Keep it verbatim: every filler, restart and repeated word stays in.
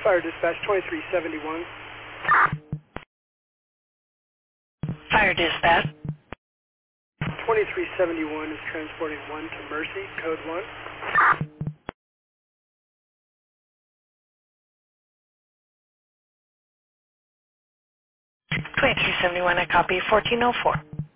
Fire Dispatch twenty-three seventy-one. Fire Dispatch. twenty-three seventy-one is transporting one to Mercy, code one. twenty-three seventy-one, I copy, fourteen oh four.